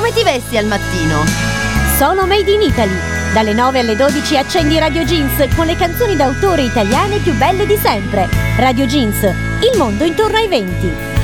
Come ti vesti al mattino? Solo Made in Italy. Dalle 9 alle 12 accendi Radio Jeans con le canzoni d'autore italiane più belle di sempre. Radio Jeans, il mondo intorno ai venti.